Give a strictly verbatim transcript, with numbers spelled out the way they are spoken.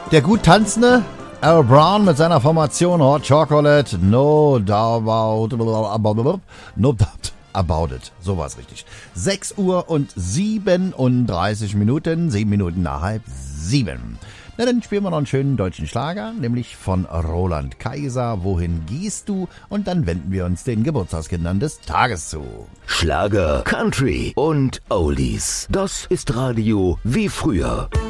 Der gut tanzende Al Brown mit seiner Formation Hot Chocolate, no doubt about, no doubt about it. So war's richtig. sechs Uhr und siebenunddreißig Minuten, sieben Minuten nach halb sieben. Na, dann spielen wir noch einen schönen deutschen Schlager, nämlich von Roland Kaiser, Wohin gehst du? Und dann wenden wir uns den Geburtstagskindern des Tages zu. Schlager, Country und Oldies. Das ist Radio wie früher.